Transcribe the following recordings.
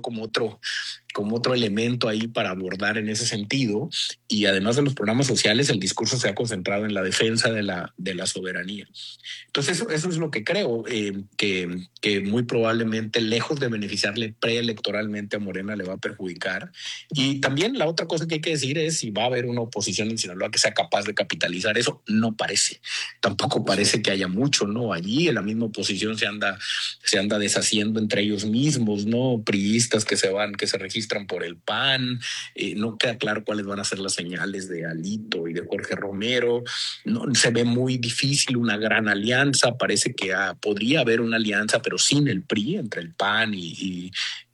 como otro elemento ahí para abordar en ese sentido. Y además de los programas sociales, el discurso se ha concentrado en la defensa de la soberanía. Entonces eso es lo que creo, que muy probablemente, lejos de beneficiarle preelectoralmente a Morena, le va a perjudicar. Y también la otra cosa que hay que decir es si va a haber una oposición en Sinaloa que sea capaz de capitalizar eso. No parece. Tampoco parece que haya mucho, ¿no? Allí en la misma oposición se anda deshaciendo entre ellos mismos, ¿no? Priistas que se registran por el PAN. No queda claro cuáles van a ser las señales de Alito y de Jorge Romero. No, se ve muy difícil una gran alianza. Parece que podría haber una alianza, pero sin el PRI, entre el PAN y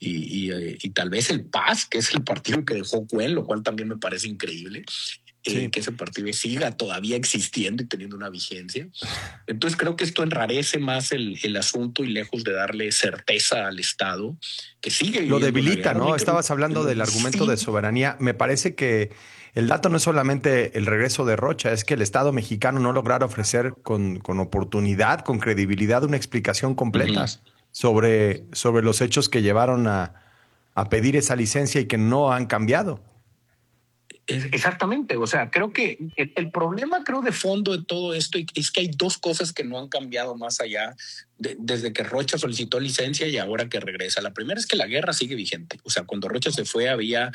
tal vez el PAS, que es el partido que dejó Cuen, lo cual también me parece increíble. Que ese partido siga todavía existiendo y teniendo una vigencia. Entonces creo que esto enrarece más el asunto y lejos de darle certeza al Estado, que sigue lo debilita, ¿no? Estabas hablando del argumento de soberanía. Me parece que el dato no es solamente el regreso de Rocha, es que el Estado mexicano no lograra ofrecer con oportunidad, con credibilidad, una explicación completa sobre los hechos que llevaron a pedir esa licencia y que no han cambiado. Exactamente, o sea, creo que el problema, de fondo de todo esto es que hay dos cosas que no han cambiado más allá desde que Rocha solicitó licencia y ahora que regresa. La primera es que la guerra sigue vigente, o sea, cuando Rocha se fue había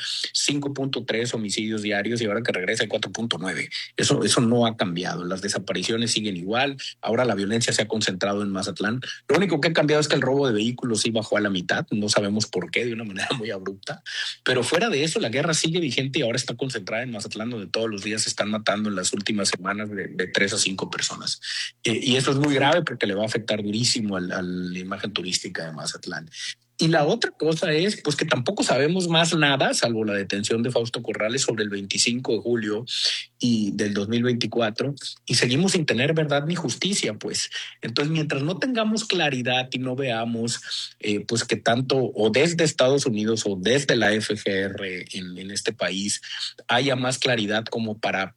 5.3 homicidios diarios y ahora que regresa hay 4.9. Eso no ha cambiado, las desapariciones siguen igual, ahora la violencia se ha concentrado en Mazatlán. Lo único que ha cambiado es que el robo de vehículos sí bajó a la mitad, no sabemos por qué, de una manera muy abrupta, pero fuera de eso la guerra sigue vigente y ahora está concentrada en Mazatlán, donde todos los días se están matando en las últimas semanas de 3 a 5 personas. Y eso es muy grave porque le va a afectar durísimo a la imagen turística de Mazatlán. Y la otra cosa es pues que tampoco sabemos más nada, salvo la detención de Fausto Corrales sobre el 25 de julio y del 2024, y seguimos sin tener verdad ni justicia, pues. Entonces, mientras no tengamos claridad y no veamos pues que tanto o desde Estados Unidos o desde la FGR en este país haya más claridad como para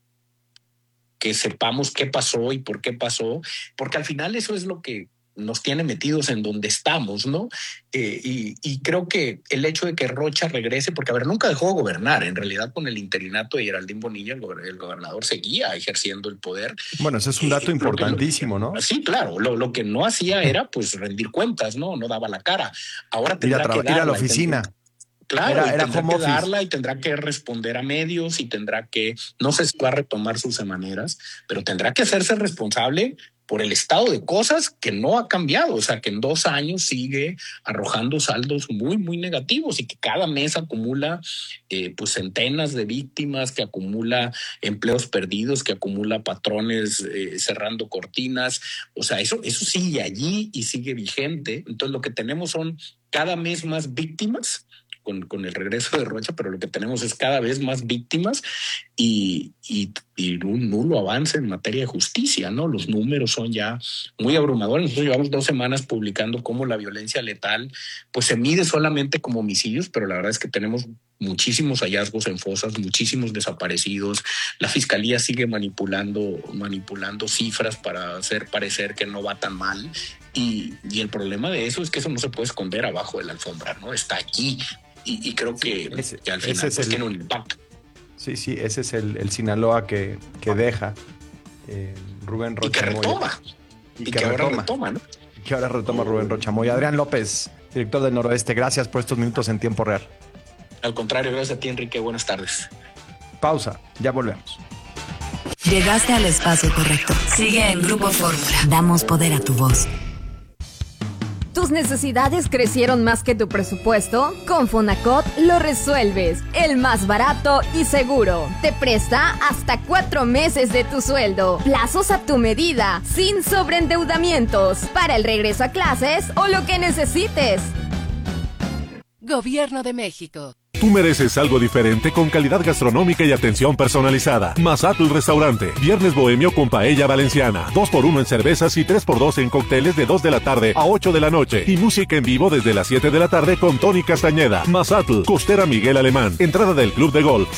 que sepamos qué pasó y por qué pasó, porque al final eso es lo que nos tiene metidos en donde estamos, ¿no? Y creo que el hecho de que Rocha regrese, porque, a ver, nunca dejó de gobernar. En realidad, con el interinato de Geraldine Bonilla, el gobernador seguía ejerciendo el poder. Bueno, ese es un dato importantísimo, ¿no? Sí, claro. Lo que no hacía era, pues, rendir cuentas, ¿no? No daba la cara. Ahora tendrá que ir a la oficina. Claro, era tendrá que darla y tendrá que responder a medios y tendrá que, no sé si va a retomar sus semaneras, pero tendrá que hacerse responsable por el estado de cosas que no ha cambiado, o sea, que en 2 años sigue arrojando saldos muy, muy negativos y que cada mes acumula pues centenas de víctimas, que acumula empleos perdidos, que acumula patrones cerrando cortinas. O sea, eso sigue allí y sigue vigente. Entonces lo que tenemos son cada mes más víctimas con el regreso de Rocha, pero lo que tenemos es cada vez más víctimas y un nulo avance en materia de justicia, ¿no? Los números son ya muy abrumadores. Nosotros llevamos 2 semanas publicando cómo la violencia letal pues se mide solamente como homicidios, pero la verdad es que tenemos muchísimos hallazgos en fosas, muchísimos desaparecidos. La fiscalía sigue manipulando cifras para hacer parecer que no va tan mal. Y el problema de eso es que eso no se puede esconder abajo de la alfombra, ¿no? Está aquí. Y creo que al final pues tiene un impacto. Sí, ese es el Sinaloa que deja Rubén Rocha. Y que retoma. Y que ahora retoma, ¿no? Y que ahora retoma Rubén Rocha Moya. Adrián López, director del Noroeste, gracias por estos minutos en tiempo real. Al contrario, gracias a ti, Enrique. Buenas tardes. Pausa, ya volvemos. Llegaste al espacio correcto. Sigue en Grupo Fórmula. Damos poder a tu voz. ¿Tus necesidades crecieron más que tu presupuesto? Con Fonacot lo resuelves. El más barato y seguro. Te presta hasta 4 meses de tu sueldo. Plazos a tu medida, sin sobreendeudamientos. Para el regreso a clases o lo que necesites. Gobierno de México. Tú mereces algo diferente con calidad gastronómica y atención personalizada. Mazatl Restaurante. Viernes bohemio con paella valenciana. 2x1 en cervezas y 3x2 en cócteles de 2 de la tarde a 8 de la noche. Y música en vivo desde las 7 de la tarde con Tony Castañeda. Mazatl, Costera Miguel Alemán. Entrada del Club de Golf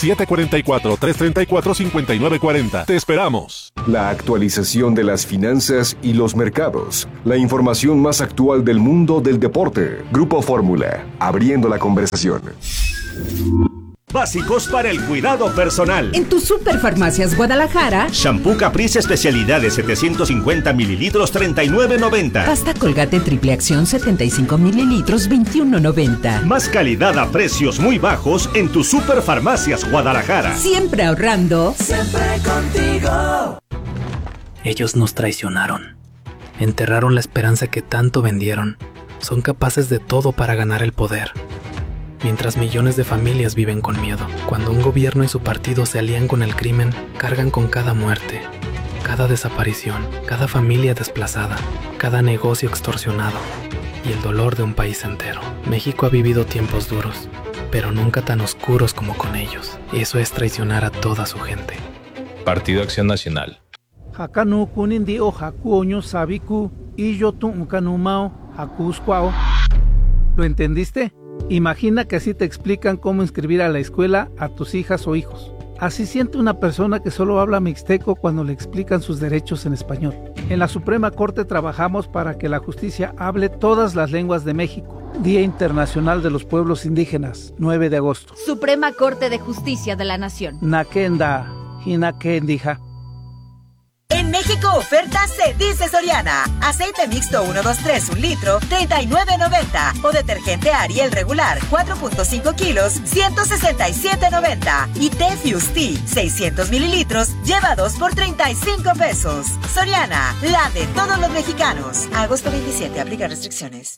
744-334-5940. Te esperamos. La actualización de las finanzas y los mercados. La información más actual del mundo del deporte. Grupo Fórmula. Abriendo la conversación. Básicos para el cuidado personal. En tu Superfarmacias Guadalajara. Shampoo Caprice especialidad de 750 mililitros, $39.90. Pasta Colgate triple acción 75 mililitros, $21.90. Más calidad a precios muy bajos en tu Superfarmacias Guadalajara. Siempre ahorrando. Siempre contigo. Ellos nos traicionaron. Enterraron la esperanza que tanto vendieron. Son capaces de todo para ganar el poder. Mientras millones de familias viven con miedo. Cuando un gobierno y su partido se alían con el crimen, cargan con cada muerte, cada desaparición, cada familia desplazada, cada negocio extorsionado y el dolor de un país entero. México ha vivido tiempos duros, pero nunca tan oscuros como con ellos. Eso es traicionar a toda su gente. Partido Acción Nacional. Hakanu kunindi o hakuoño sabiku y yo tu unkanumao hakuskwao. ¿Lo entendiste? Imagina que así te explican cómo inscribir a la escuela a tus hijas o hijos. Así siente una persona que solo habla mixteco cuando le explican sus derechos en español. En la Suprema Corte trabajamos para que la justicia hable todas las lenguas de México. Día Internacional de los Pueblos Indígenas, 9 de agosto. Suprema Corte de Justicia de la Nación. Nakenda, Hinakendija. En México, oferta se dice Soriana. Aceite mixto 123 un litro, $39.90. O detergente Ariel regular, 4.5 kilos, $167.90. Y té Fusti, 600 mililitros, lleva 2 por $35. Soriana, la de todos los mexicanos. Agosto 27, aplica restricciones.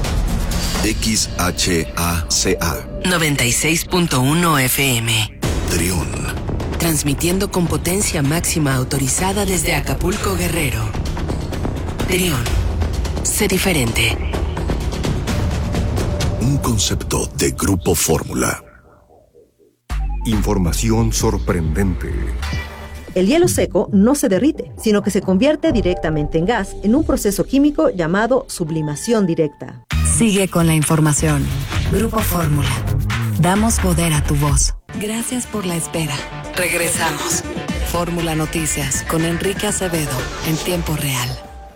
XHACA 96.1 FM. Trión. Transmitiendo con potencia máxima autorizada desde Acapulco, Guerrero. Trión. Sé diferente. Un concepto de Grupo Fórmula. Información sorprendente. El hielo seco no se derrite, sino que se convierte directamente en gas en un proceso químico llamado sublimación directa. Sigue con la información. Grupo Fórmula. Damos poder a tu voz. Gracias por la espera. Regresamos. Fórmula Noticias con Enrique Acevedo en tiempo real.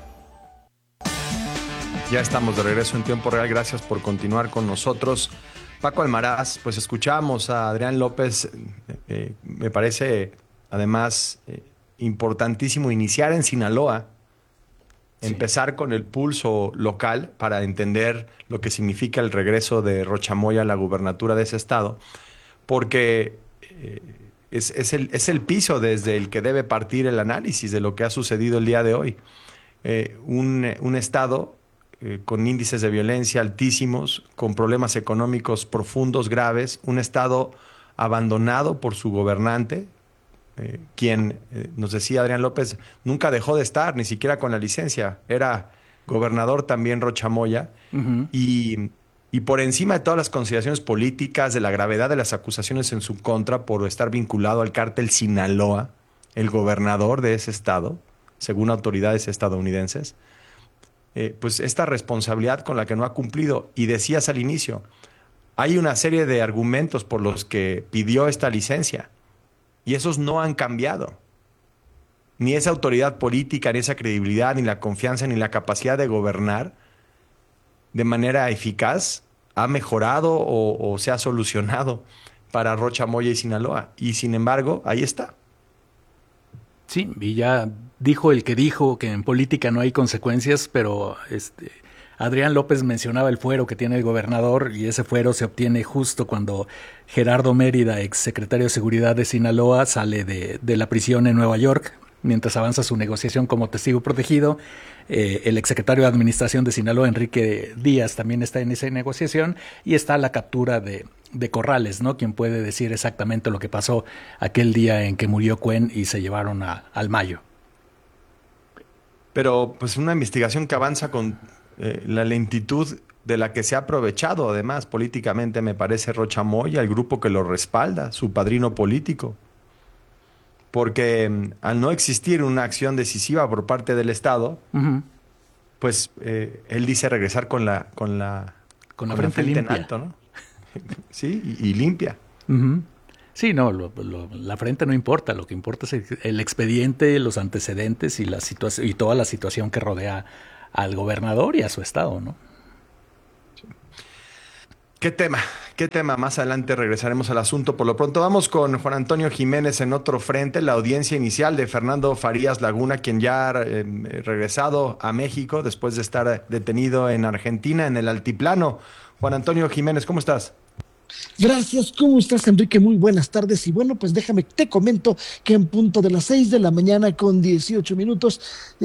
Ya estamos de regreso en tiempo real. Gracias por continuar con nosotros. Paco Almaraz, pues escuchamos a Adrián López. Me parece además importantísimo iniciar en Sinaloa, empezar con el pulso local para entender lo que significa el regreso de Rocha Moya a la gubernatura de ese estado, porque es el piso desde el que debe partir el análisis de lo que ha sucedido el día de hoy. Un estado con índices de violencia altísimos, con problemas económicos profundos, graves, un estado abandonado por su gobernante, quien, nos decía Adrián López, nunca dejó de estar, ni siquiera con la licencia. Era gobernador también Rocha Moya, y por encima de todas las consideraciones políticas, de la gravedad de las acusaciones en su contra por estar vinculado al cártel Sinaloa, el gobernador de ese estado, según autoridades estadounidenses, pues esta responsabilidad con la que no ha cumplido. Y decías al inicio, hay una serie de argumentos por los que pidió esta licencia, y esos no han cambiado. Ni esa autoridad política, ni esa credibilidad, ni la confianza, ni la capacidad de gobernar de manera eficaz ha mejorado o se ha solucionado para Rocha Moya y Sinaloa. Y sin embargo, ahí está. Sí, y ya dijo el que dijo que en política no hay consecuencias, pero Adrián López mencionaba el fuero que tiene el gobernador, y ese fuero se obtiene justo cuando Gerardo Mérida, exsecretario de Seguridad de Sinaloa, sale de la prisión en Nueva York, mientras avanza su negociación como testigo protegido. El exsecretario de Administración de Sinaloa, Enrique Díaz, también está en esa negociación, y está la captura de Corrales, ¿no? Quien puede decir exactamente lo que pasó aquel día en que murió Cuen y se llevaron al Mayo. Pero pues una investigación que avanza con la lentitud de la que se ha aprovechado además políticamente, me parece, Rocha Moya, el grupo que lo respalda, su padrino político. Porque al no existir una acción decisiva por parte del Estado, pues él dice regresar con la frente limpia. En alto, ¿no? Sí, y limpia. Sí, no, la frente no importa, lo que importa es el expediente, los antecedentes y y toda la situación que rodea al gobernador y a su estado, ¿no? Sí. ¿Qué tema? Más adelante regresaremos al asunto. Por lo pronto vamos con Juan Antonio Jiménez en otro frente, la audiencia inicial de Fernando Farías Laguna, quien ya ha regresado a México después de estar detenido en Argentina, en el altiplano. Juan Antonio Jiménez, ¿cómo estás? Gracias, ¿cómo estás, Enrique? Muy buenas tardes. Y bueno, pues déjame, te comento que en punto de las 6 de la mañana con 18 minutos,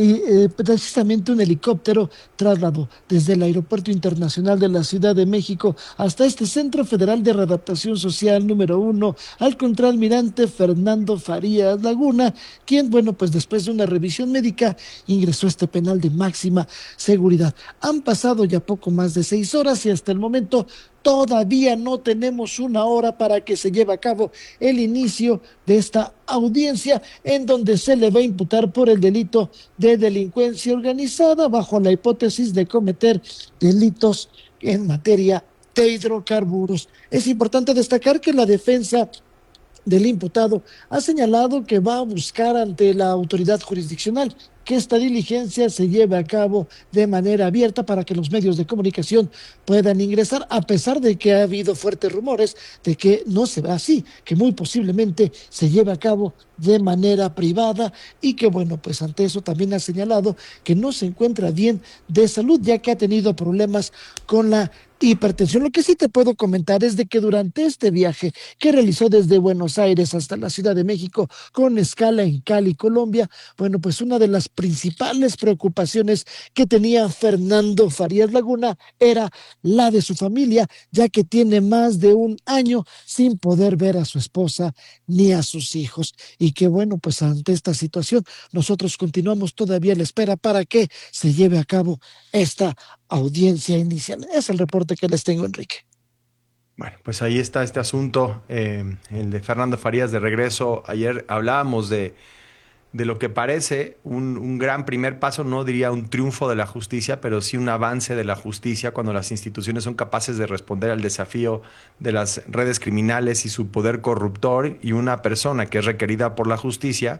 precisamente un helicóptero trasladó desde el Aeropuerto Internacional de la Ciudad de México hasta este Centro Federal de Readaptación Social número 1 al contraalmirante Fernando Farías Laguna, quien, bueno, pues después de una revisión médica ingresó a este penal de máxima seguridad. Han pasado ya poco más de 6 horas y hasta el momento todavía no tenemos una hora para que se lleve a cabo el inicio de esta audiencia, en donde se le va a imputar por el delito de delincuencia organizada bajo la hipótesis de cometer delitos en materia de hidrocarburos. Es importante destacar que la defensa del imputado ha señalado que va a buscar ante la autoridad jurisdiccional que esta diligencia se lleve a cabo de manera abierta para que los medios de comunicación puedan ingresar, a pesar de que ha habido fuertes rumores de que no se va así, que muy posiblemente se lleve a cabo de manera privada y que, bueno, pues ante eso también ha señalado que no se encuentra bien de salud, ya que ha tenido problemas con la hipertensión. Lo que sí te puedo comentar es de que durante este viaje que realizó desde Buenos Aires hasta la Ciudad de México con escala en Cali, Colombia, bueno, pues una de las principales preocupaciones que tenía Fernando Farías Laguna era la de su familia, ya que tiene más de un año sin poder ver a su esposa ni a sus hijos. Y que, bueno, pues ante esta situación nosotros continuamos todavía a la espera para que se lleve a cabo esta audiencia inicial. Es el reporte que les tengo, Enrique. Bueno, pues ahí está este asunto, el de Fernando Farías de regreso. Ayer hablábamos de lo que parece un gran primer paso, no diría un triunfo de la justicia, pero sí un avance de la justicia cuando las instituciones son capaces de responder al desafío de las redes criminales y su poder corruptor, y una persona que es requerida por la justicia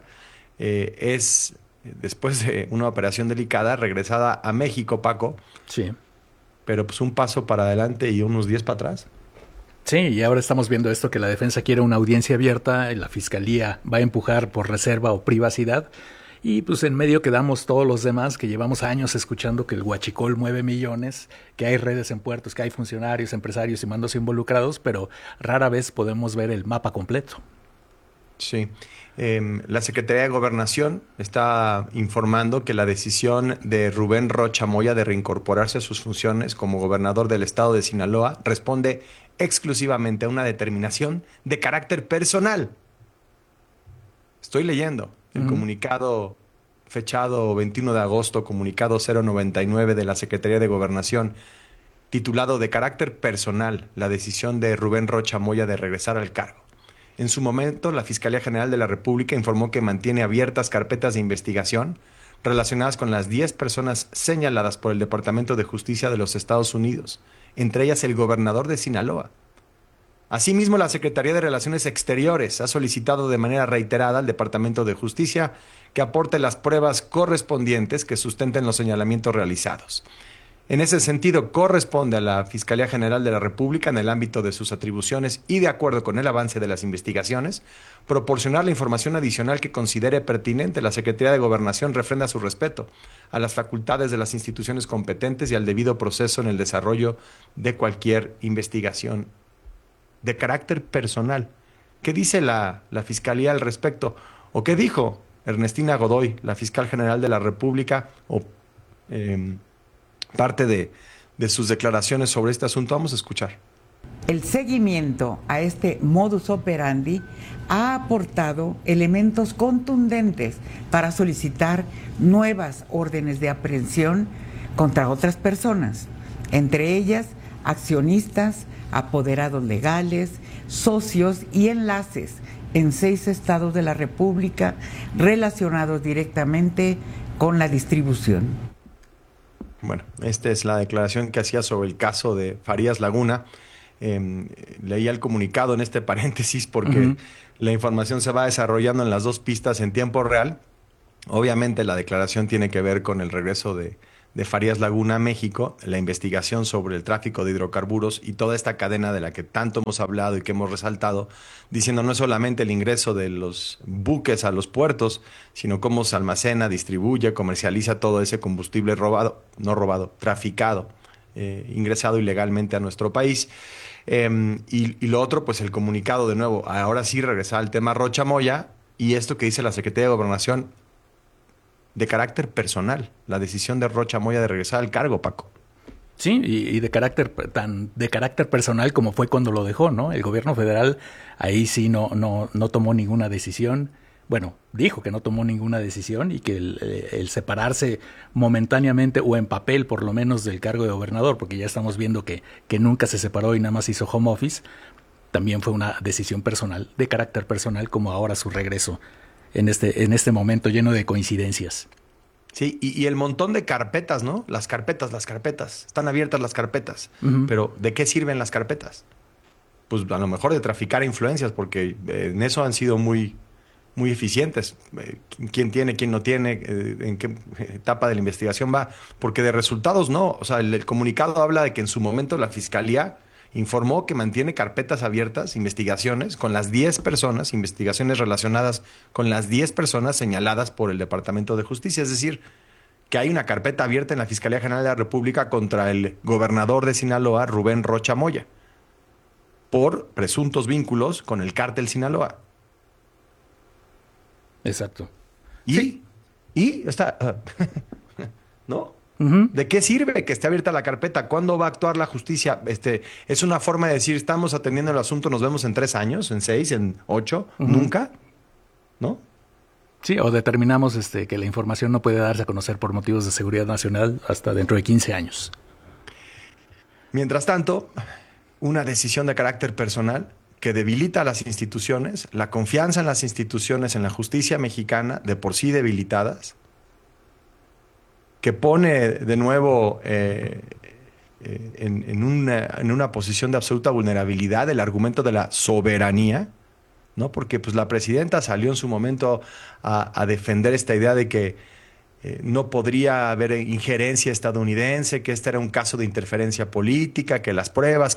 es, después de una operación delicada, regresada a México, Paco. Sí. Pero pues un paso para adelante y unos 10 para atrás. Sí, y ahora estamos viendo esto, que la defensa quiere una audiencia abierta, y la fiscalía va a empujar por reserva o privacidad, y pues en medio quedamos todos los demás que llevamos años escuchando que el huachicol mueve millones, que hay redes en puertos, que hay funcionarios, empresarios y mandos involucrados, pero rara vez podemos ver el mapa completo. Sí. La Secretaría de Gobernación está informando que la decisión de Rubén Rocha Moya de reincorporarse a sus funciones como gobernador del estado de Sinaloa responde exclusivamente a una determinación de carácter personal. Estoy leyendo el comunicado fechado 21 de agosto, comunicado 099 de la Secretaría de Gobernación, titulado de carácter personal, la decisión de Rubén Rocha Moya de regresar al cargo. En su momento, la Fiscalía General de la República informó que mantiene abiertas carpetas de investigación relacionadas con las 10 personas señaladas por el Departamento de Justicia de los Estados Unidos, entre ellas el gobernador de Sinaloa. Asimismo, la Secretaría de Relaciones Exteriores ha solicitado de manera reiterada al Departamento de Justicia que aporte las pruebas correspondientes que sustenten los señalamientos realizados. En ese sentido, corresponde a la Fiscalía General de la República, en el ámbito de sus atribuciones y de acuerdo con el avance de las investigaciones, proporcionar la información adicional que considere pertinente. La Secretaría de Gobernación refrenda su respeto a las facultades de las instituciones competentes y al debido proceso en el desarrollo de cualquier investigación de carácter personal. ¿Qué dice la Fiscalía al respecto? ¿O qué dijo Ernestina Godoy, la Fiscal General de la República, o parte de sus declaraciones sobre este asunto? Vamos a escuchar. El seguimiento a este modus operandi ha aportado elementos contundentes para solicitar nuevas órdenes de aprehensión contra otras personas, entre ellas accionistas, apoderados legales, socios y enlaces en 6 estados de la República relacionados directamente con la distribución. Bueno, esta es la declaración que hacía sobre el caso de Farías Laguna. Leía el comunicado en este paréntesis porque la información se va desarrollando en las dos pistas en tiempo real. Obviamente la declaración tiene que ver con el regreso de Farías Laguna a México, la investigación sobre el tráfico de hidrocarburos y toda esta cadena de la que tanto hemos hablado y que hemos resaltado, diciendo no es solamente el ingreso de los buques a los puertos, sino cómo se almacena, distribuye, comercializa todo ese combustible traficado, ingresado ilegalmente a nuestro país. Y lo otro, pues el comunicado de nuevo, ahora sí regresar al tema Rocha Moya y esto que dice la Secretaría de Gobernación, de carácter personal, la decisión de Rocha Moya de regresar al cargo, Paco. Sí, y de carácter personal como fue cuando lo dejó, ¿no? El gobierno federal ahí sí no tomó ninguna decisión. Bueno, dijo que no tomó ninguna decisión y que el separarse momentáneamente o en papel por lo menos del cargo de gobernador, porque ya estamos viendo que nunca se separó y nada más hizo home office, también fue una decisión personal, de carácter personal, como ahora su regreso en este momento lleno de coincidencias. Sí, y el montón de carpetas, ¿no? Las carpetas. Están abiertas las carpetas. Pero ¿de qué sirven las carpetas? Pues a lo mejor de traficar influencias, porque en eso han sido muy eficientes. ¿Quién tiene, quién no tiene? ¿En qué etapa de la investigación va? Porque de resultados no. O sea, el comunicado habla de que en su momento la Fiscalía informó que mantiene carpetas abiertas, investigaciones con las 10 personas, investigaciones relacionadas con las 10 personas señaladas por el Departamento de Justicia. Es decir, que hay una carpeta abierta en la Fiscalía General de la República contra el gobernador de Sinaloa, Rubén Rocha Moya, por presuntos vínculos con el cártel Sinaloa. Exacto. Y está... ¿no? ¿De qué sirve que esté abierta la carpeta? ¿Cuándo va a actuar la justicia? Es una forma de decir, estamos atendiendo el asunto, nos vemos en 3 años, en 6, en 8, nunca, ¿no? Sí, o determinamos que la información no puede darse a conocer por motivos de seguridad nacional hasta dentro de 15 años. Mientras tanto, una decisión de carácter personal que debilita a las instituciones, la confianza en las instituciones, en la justicia mexicana, de por sí debilitadas, que pone de nuevo en una posición de absoluta vulnerabilidad el argumento de la soberanía, ¿no? Porque pues, la presidenta salió en su momento a defender esta idea de que no podría haber injerencia estadounidense, que este era un caso de interferencia política, que las pruebas.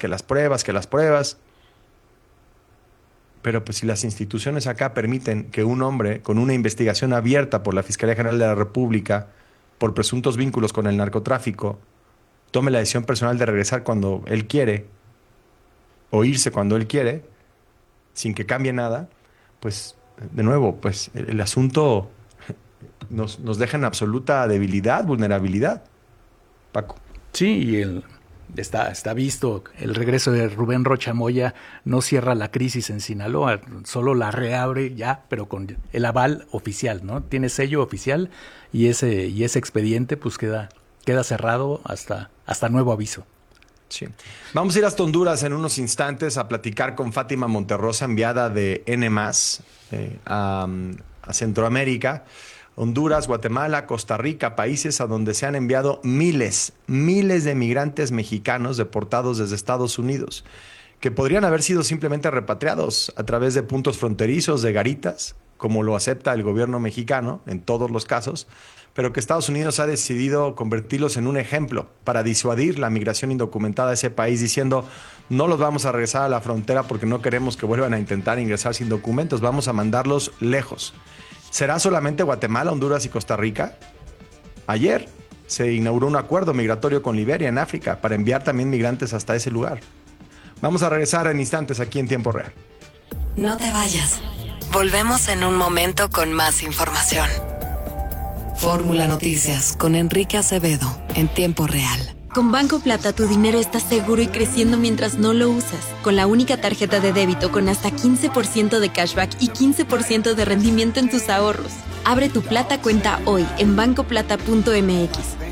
Pero pues si las instituciones acá permiten que un hombre con una investigación abierta por la Fiscalía General de la República por presuntos vínculos con el narcotráfico, tome la decisión personal de regresar cuando él quiere o irse cuando él quiere, sin que cambie nada, pues, de nuevo, pues el asunto nos deja en absoluta debilidad, vulnerabilidad, Paco. Sí, y está visto, el regreso de Rubén Rocha Moya no cierra la crisis en Sinaloa, solo la reabre ya, pero con el aval oficial, ¿no? Tiene sello oficial y ese expediente pues queda cerrado hasta nuevo aviso. Sí. Vamos a ir hasta Honduras en unos instantes a platicar con Fátima Monterrosa, enviada de N+, a Centroamérica. Honduras, Guatemala, Costa Rica, países a donde se han enviado miles de migrantes mexicanos deportados desde Estados Unidos, que podrían haber sido simplemente repatriados a través de puntos fronterizos, de garitas, como lo acepta el gobierno mexicano en todos los casos, pero que Estados Unidos ha decidido convertirlos en un ejemplo para disuadir la migración indocumentada a ese país, diciendo no los vamos a regresar a la frontera porque no queremos que vuelvan a intentar ingresar sin documentos, vamos a mandarlos lejos. ¿Será solamente Guatemala, Honduras y Costa Rica? Ayer se inauguró un acuerdo migratorio con Liberia en África para enviar también migrantes hasta ese lugar. Vamos a regresar en instantes aquí en Tiempo Real. No te vayas. Volvemos en un momento con más información. Fórmula Noticias con Enrique Acevedo en Tiempo Real. Con Banco Plata tu dinero está seguro y creciendo mientras no lo usas. Con la única tarjeta de débito con hasta 15% de cashback y 15% de rendimiento en tus ahorros. Abre tu Plata cuenta hoy en bancoplata.mx.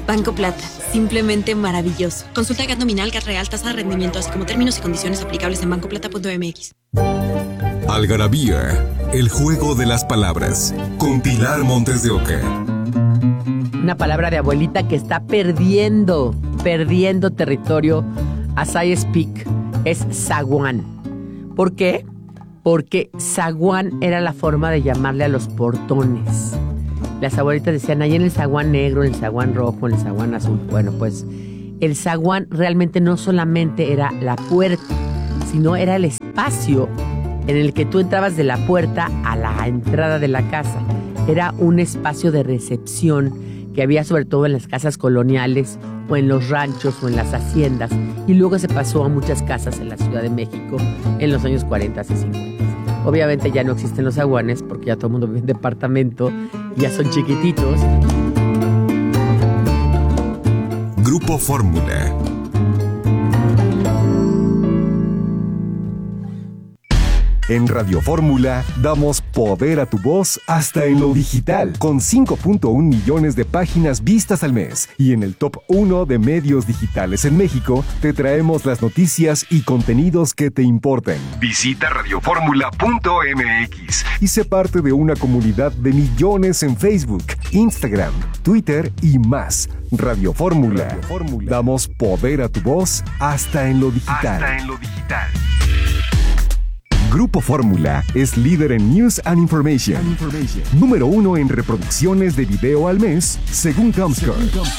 Banco Plata, simplemente maravilloso. Consulta GAT nominal, GAT real, tasa de rendimiento, así como términos y condiciones aplicables en bancoplata.mx. Algarabía, el juego de las palabras, con Pilar Montes de Oca. Una palabra de abuelita que está perdiendo territorio as I speak, es zaguán. ¿Por qué? Porque zaguán era la forma de llamarle a los portones. Las abuelitas decían, ahí en el zaguán negro, en el zaguán rojo, en el zaguán azul. Bueno, pues el zaguán realmente no solamente era la puerta, sino era el espacio en el que tú entrabas de la puerta a la entrada de la casa. Era un espacio de recepción que había sobre todo en las casas coloniales o en los ranchos o en las haciendas, y luego se pasó a muchas casas en la Ciudad de México en los años 40 y 50. Obviamente ya no existen los zaguanes porque ya todo el mundo vive en departamento y ya son chiquititos. Grupo Fórmula. En Radio Fórmula damos poder a tu voz hasta en lo digital, con 5.1 millones de páginas vistas al mes. Y en el top 1 de medios digitales en México, te traemos las noticias y contenidos que te importan. Visita radioformula.mx y sé parte de una comunidad de millones en Facebook, Instagram, Twitter y más. Radio Fórmula. Damos poder a tu voz hasta en lo digital. Grupo Fórmula es líder en News and Information. Número 1 en reproducciones de video al mes, según Comscore.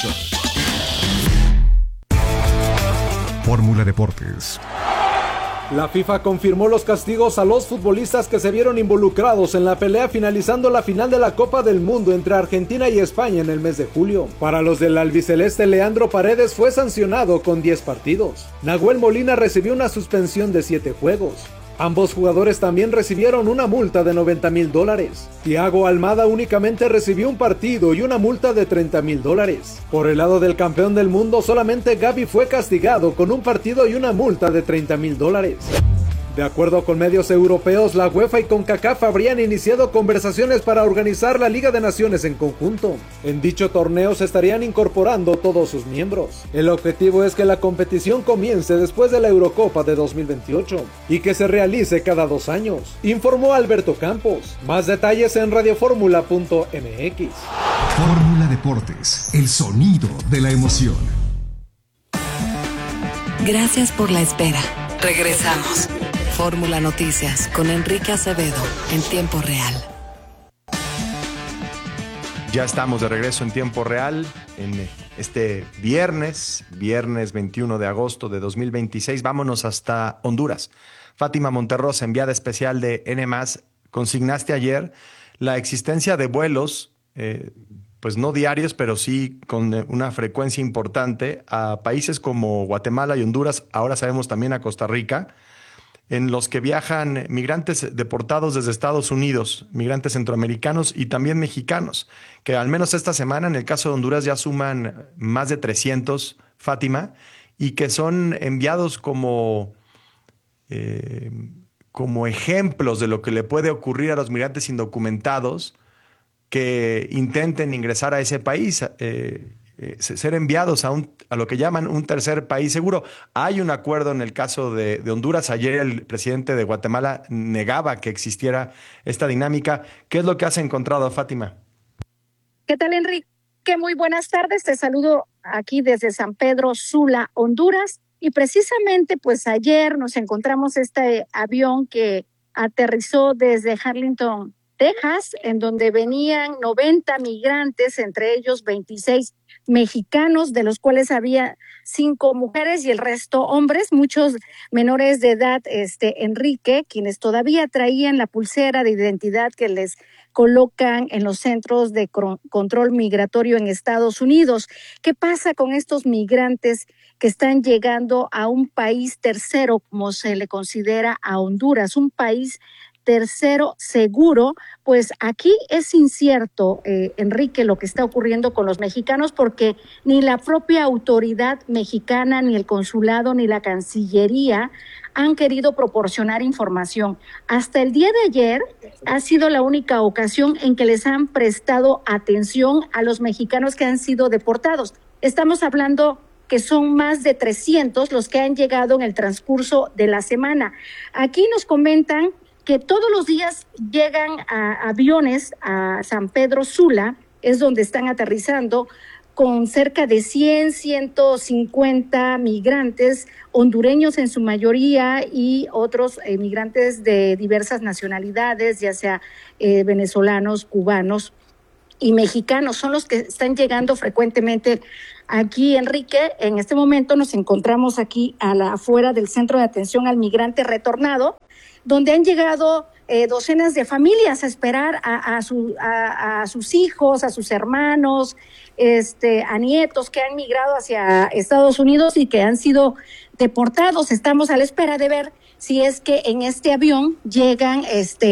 Fórmula Deportes. La FIFA confirmó los castigos a los futbolistas que se vieron involucrados en la pelea finalizando la final de la Copa del Mundo entre Argentina y España en el mes de julio. Para los del albiceleste, Leandro Paredes fue sancionado con 10 partidos. Nahuel Molina recibió una suspensión de 7 juegos. Ambos jugadores también recibieron una multa de $90,000. Thiago Almada únicamente recibió un partido y una multa de $30,000. Por el lado del campeón del mundo, solamente Gavi fue castigado con un partido y una multa de $30,000. De acuerdo con medios europeos, la UEFA y CONCACAF habrían iniciado conversaciones para organizar la Liga de Naciones en conjunto. En dicho torneo se estarían incorporando todos sus miembros. El objetivo es que la competición comience después de la Eurocopa de 2028 y que se realice cada 2 años, informó Alberto Campos. Más detalles en radioformula.mx. Fórmula Deportes, el sonido de la emoción. Gracias por la espera. Regresamos. Fórmula Noticias con Enrique Acevedo en tiempo real. Ya estamos de regreso en tiempo real en este viernes 21 de agosto de 2026. Vámonos hasta Honduras. Fátima Monterrosa, enviada especial de N+, consignaste ayer la existencia de vuelos, pues no diarios, pero sí con una frecuencia importante a países como Guatemala y Honduras, ahora sabemos también a Costa Rica, en los que viajan migrantes deportados desde Estados Unidos, migrantes centroamericanos y también mexicanos, que al menos esta semana, en el caso de Honduras, ya suman más de 300, Fátima, y que son enviados como ejemplos de lo que le puede ocurrir a los migrantes indocumentados que intenten ingresar a ese país, ser enviados a lo que llaman un tercer país seguro. Hay un acuerdo en el caso de Honduras. Ayer el presidente de Guatemala negaba que existiera esta dinámica. ¿Qué es lo que has encontrado, Fátima? ¿Qué tal, Enrique? Muy buenas tardes. Te saludo aquí desde San Pedro Sula, Honduras. Y precisamente, pues ayer nos encontramos este avión que aterrizó desde Arlington, Texas, en donde venían 90 migrantes, entre ellos 26 mexicanos, de los cuales había 5 mujeres y el resto hombres, muchos menores de edad, Enrique, quienes todavía traían la pulsera de identidad que les colocan en los centros de control migratorio en Estados Unidos. ¿Qué pasa con estos migrantes que están llegando a un país tercero, como se le considera a Honduras, un país tercero seguro? Pues aquí es incierto, Enrique, lo que está ocurriendo con los mexicanos, porque ni la propia autoridad mexicana, ni el consulado, ni la Cancillería han querido proporcionar información. Hasta el día de ayer ha sido la única ocasión en que les han prestado atención a los mexicanos que han sido deportados. Estamos hablando que son más de 300 los que han llegado en el transcurso de la semana. Aquí nos comentan que todos los días llegan aviones a San Pedro Sula, es donde están aterrizando, con cerca de 150 migrantes, hondureños en su mayoría y otros migrantes de diversas nacionalidades, ya sea venezolanos, cubanos y mexicanos, son los que están llegando frecuentemente aquí, Enrique. En este momento nos encontramos aquí afuera del Centro de Atención al Migrante Retornado, donde han llegado docenas de familias a esperar a sus hijos, a sus hermanos, a nietos que han migrado hacia Estados Unidos y que han sido deportados. Estamos a la espera de ver si es que en este avión llegan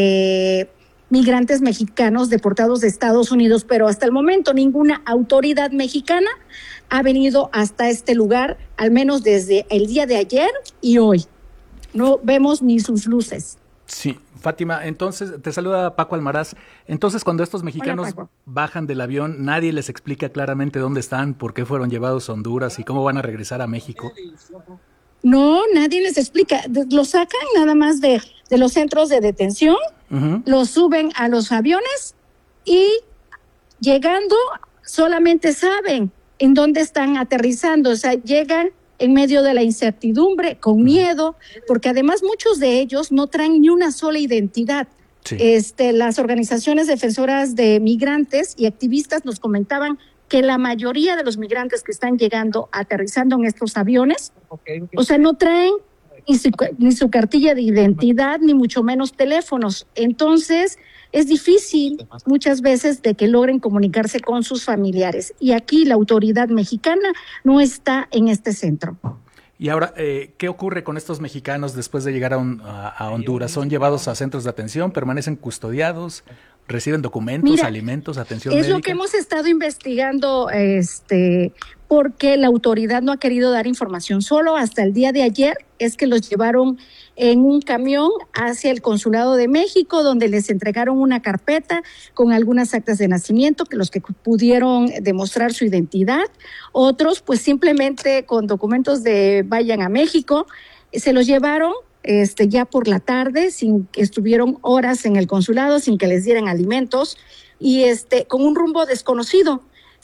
migrantes mexicanos deportados de Estados Unidos, pero hasta el momento ninguna autoridad mexicana ha venido hasta este lugar, al menos desde el día de ayer y hoy. No vemos ni sus luces. Sí, Fátima, entonces te saluda Paco Almaraz. Entonces, cuando estos mexicanos bajan del avión, nadie les explica claramente dónde están, por qué fueron llevados a Honduras y cómo van a regresar a México. No, nadie les explica. Los sacan nada más de los centros de detención, los suben a los aviones y llegando solamente saben en dónde están aterrizando. O sea, llegan en medio de la incertidumbre, con miedo, porque además muchos de ellos no traen ni una sola identidad. Sí. Las organizaciones defensoras de migrantes y activistas nos comentaban que la mayoría de los migrantes que están llegando, aterrizando en estos aviones, o sea, no traen ni su cartilla de identidad, ni mucho menos teléfonos. Entonces, es difícil muchas veces de que logren comunicarse con sus familiares. Y aquí la autoridad mexicana no está en este centro. Y ahora, ¿qué ocurre con estos mexicanos después de llegar a Honduras? ¿Son llevados a centros de atención? ¿Permanecen custodiados? ¿Reciben documentos, alimentos, atención médica? Es lo que hemos estado investigando, porque la autoridad no ha querido dar información. Solo hasta el día de ayer es que los llevaron en un camión hacia el Consulado de México, donde les entregaron una carpeta con algunas actas de nacimiento, que los que pudieron demostrar su identidad, otros pues simplemente con documentos de vayan a México, se los llevaron ya por la tarde, sin que estuvieron horas en el consulado, sin que les dieran alimentos y con un rumbo desconocido.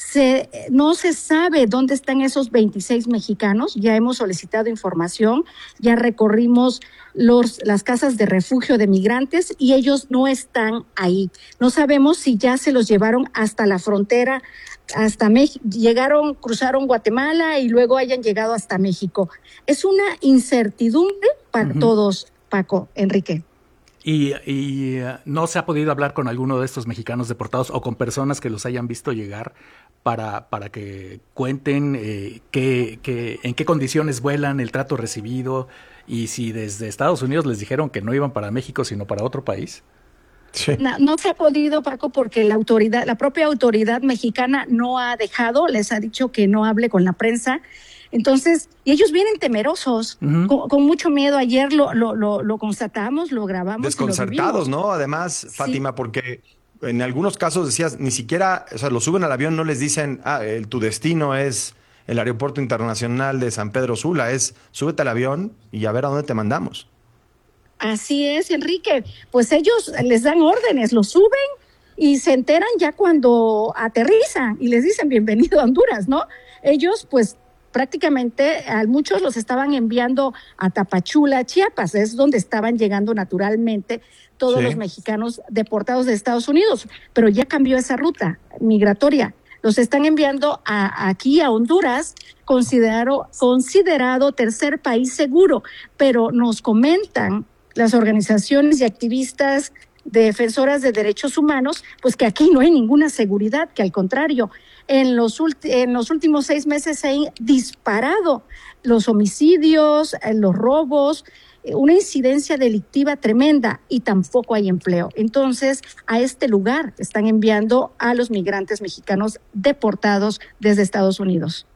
No se sabe dónde están esos 26 mexicanos. Ya hemos solicitado información, ya recorrimos las casas de refugio de migrantes y ellos no están ahí. No sabemos si ya se los llevaron hasta la frontera, hasta México, cruzaron Guatemala y luego hayan llegado hasta México. Es una incertidumbre para todos, Paco, Enrique. ¿Y no se ha podido hablar con alguno de estos mexicanos deportados o con personas que los hayan visto llegar para que cuenten en qué condiciones vuelan, el trato recibido y si desde Estados Unidos les dijeron que no iban para México sino para otro país? Sí. No se ha podido, Paco, porque la propia autoridad mexicana no ha dejado, les ha dicho que no hable con la prensa. Entonces, y ellos vienen temerosos, con mucho miedo. Ayer lo constatamos, lo grabamos. Desconcertados, ¿no? Además, Fátima, porque en algunos casos decías, ni siquiera, o sea, lo suben al avión, no les dicen, tu destino es el Aeropuerto Internacional de San Pedro Sula, es súbete al avión y a ver a dónde te mandamos. Así es, Enrique. Pues ellos les dan órdenes, los suben y se enteran ya cuando aterrizan y les dicen bienvenido a Honduras, ¿no? Ellos, pues, prácticamente a muchos los estaban enviando a Tapachula, Chiapas, es donde estaban llegando naturalmente todos los mexicanos deportados de Estados Unidos, pero ya cambió esa ruta migratoria. Los están enviando aquí a Honduras, considerado tercer país seguro, pero nos comentan las organizaciones y activistas defensoras de derechos humanos, pues que aquí no hay ninguna seguridad, que al contrario, en los últimos 6 meses se han disparado los homicidios, los robos, una incidencia delictiva tremenda y tampoco hay empleo. Entonces, a este lugar están enviando a los migrantes mexicanos deportados desde Estados Unidos.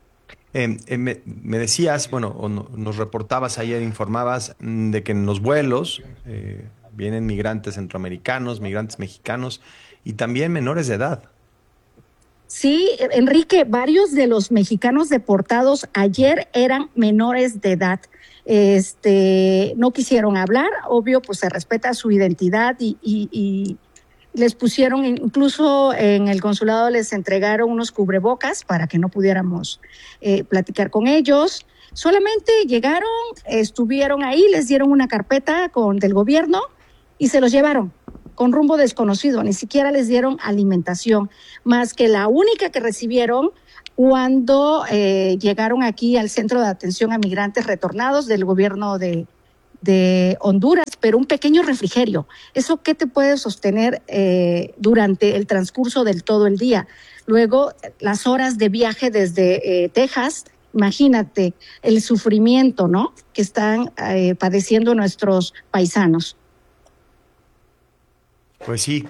Me decías, nos reportabas ayer, informabas de que en los vuelos vienen migrantes centroamericanos, migrantes mexicanos y también menores de edad. Sí, Enrique, varios de los mexicanos deportados ayer eran menores de edad. No quisieron hablar, obvio, pues se respeta su identidad y les pusieron, incluso en el consulado les entregaron unos cubrebocas para que no pudiéramos platicar con ellos. Solamente llegaron, estuvieron ahí, les dieron una carpeta del gobierno y se los llevaron con rumbo desconocido, ni siquiera les dieron alimentación, más que la única que recibieron cuando llegaron aquí al Centro de Atención a Migrantes Retornados del gobierno de Honduras, pero un pequeño refrigerio. ¿Eso qué te puede sostener durante el transcurso del todo el día? Luego, las horas de viaje desde Texas, imagínate el sufrimiento, ¿no?, que están padeciendo nuestros paisanos. Pues sí,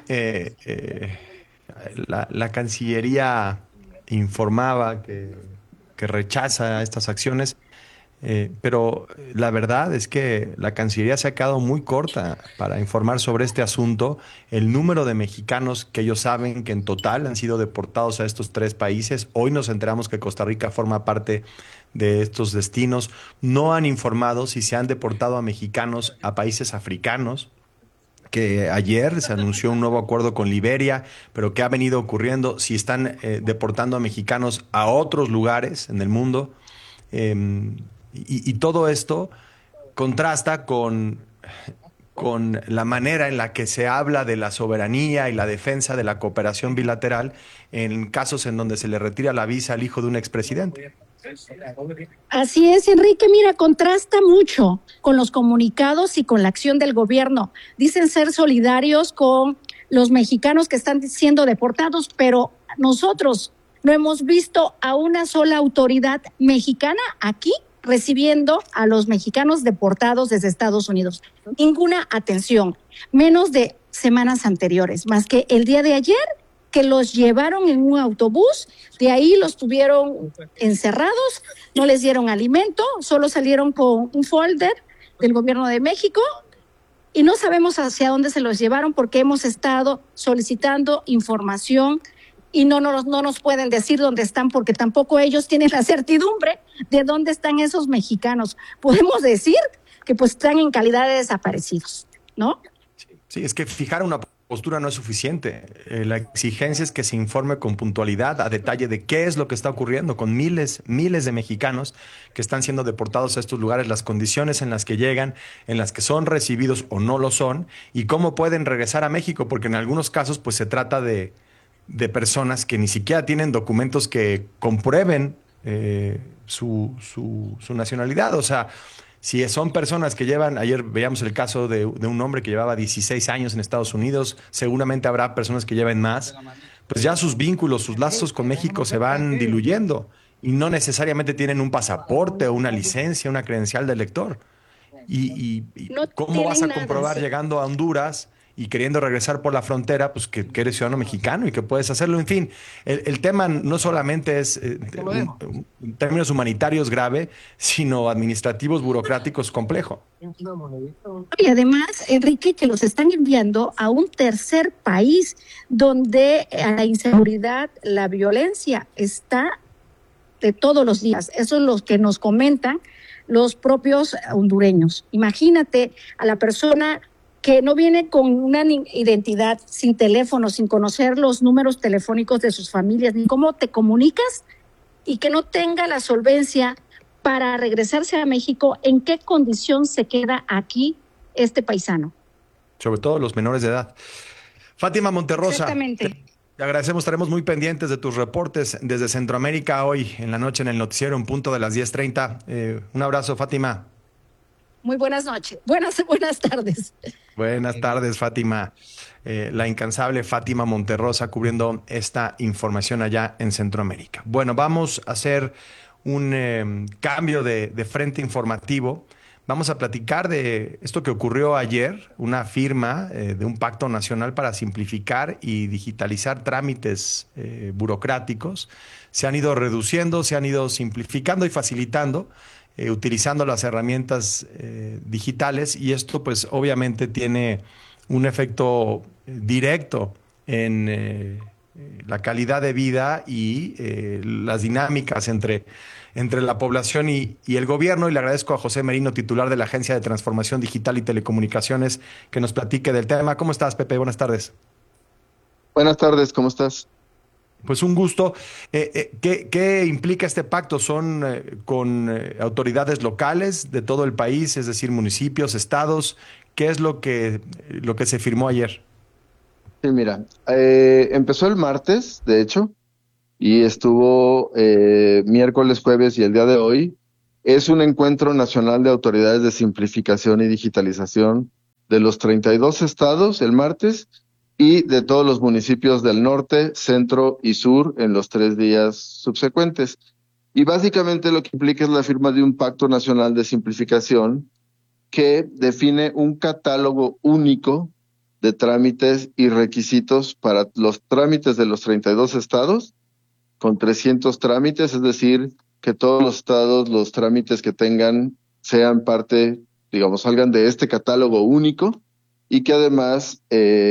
la Cancillería informaba que rechaza estas acciones, pero la verdad es que la Cancillería se ha quedado muy corta para informar sobre este asunto. El número de mexicanos que ellos saben que en total han sido deportados a estos 3 países. Hoy nos enteramos que Costa Rica forma parte de estos destinos. No han informado si se han deportado a mexicanos a países africanos, que ayer se anunció un nuevo acuerdo con Liberia, pero ¿qué ha venido ocurriendo? Si están deportando a mexicanos a otros lugares en el mundo. Y todo esto contrasta con la manera en la que se habla de la soberanía y la defensa de la cooperación bilateral en casos en donde se le retira la visa al hijo de un expresidente. Así es, Enrique, mira, contrasta mucho con los comunicados y con la acción del gobierno. Dicen ser solidarios con los mexicanos que están siendo deportados, pero nosotros no hemos visto a una sola autoridad mexicana aquí recibiendo a los mexicanos deportados desde Estados Unidos. Ninguna atención, menos de semanas anteriores, más que el día de ayer, que los llevaron en un autobús, de ahí los tuvieron encerrados, no les dieron alimento, solo salieron con un folder del gobierno de México y no sabemos hacia dónde se los llevaron porque hemos estado solicitando información y no nos pueden decir dónde están porque tampoco ellos tienen la certidumbre de dónde están esos mexicanos. Podemos decir que pues están en calidad de desaparecidos, ¿no? Sí, es que fijar una postura no es suficiente. La exigencia es que se informe con puntualidad, a detalle de qué es lo que está ocurriendo con miles de mexicanos que están siendo deportados a estos lugares, las condiciones en las que llegan, en las que son recibidos o no lo son, y cómo pueden regresar a México, porque en algunos casos pues se trata de personas que ni siquiera tienen documentos que comprueben su nacionalidad. O sea, si son personas que llevan, ayer veíamos el caso de un hombre que llevaba 16 años en Estados Unidos, seguramente habrá personas que lleven más, pues ya sus vínculos, sus lazos con México se van diluyendo y no necesariamente tienen un pasaporte o una licencia, una credencial de elector. ¿Y cómo vas a comprobar llegando a Honduras y queriendo regresar por la frontera, pues que eres ciudadano mexicano y que puedes hacerlo? En fin, el tema no solamente es en términos humanitarios grave, sino administrativos, burocráticos complejo. Y además, Enrique, que los están enviando a un tercer país donde la inseguridad, la violencia está de todos los días. Eso es lo que nos comentan los propios hondureños. Imagínate a la persona que no viene con una identidad, sin teléfono, sin conocer los números telefónicos de sus familias, ni cómo te comunicas, y que no tenga la solvencia para regresarse a México. ¿En qué condición se queda aquí este paisano? Sobre todo los menores de edad. Fátima Monterrosa. Exactamente. Te agradecemos, estaremos muy pendientes de tus reportes desde Centroamérica hoy en la noche en el noticiero en punto de las 10:30. Un abrazo, Fátima. Muy buenas noches. Buenas tardes. Buenas tardes, Fátima. La incansable Fátima Monterrosa cubriendo esta información allá en Centroamérica. Bueno, vamos a hacer un cambio de frente informativo. Vamos a platicar de esto que ocurrió ayer, una firma de un pacto nacional para simplificar y digitalizar trámites burocráticos. Se han ido reduciendo, se han ido simplificando y facilitando, utilizando las herramientas digitales, y esto pues obviamente tiene un efecto directo en la calidad de vida y las dinámicas entre la población y el gobierno. Y le agradezco a José Merino, titular de la Agencia de Transformación Digital y Telecomunicaciones, que nos platique del tema. ¿Cómo estás, Pepe? Buenas tardes. Buenas tardes, ¿cómo estás? Pues un gusto. ¿Qué implica este pacto? ¿Son con autoridades locales de todo el país, es decir, municipios, estados? ¿Qué es lo que se firmó ayer? Sí, mira, empezó el martes, de hecho, y estuvo miércoles, jueves y el día de hoy. Es un encuentro nacional de autoridades de simplificación y digitalización de los 32 estados el martes y de todos los municipios del norte, centro y sur en los 3 días subsecuentes. Y básicamente lo que implica es la firma de un pacto nacional de simplificación que define un catálogo único de trámites y requisitos para los trámites de los 32 estados, con 300 trámites, es decir, que todos los estados, los trámites que tengan, sean parte, digamos, salgan de este catálogo único y que además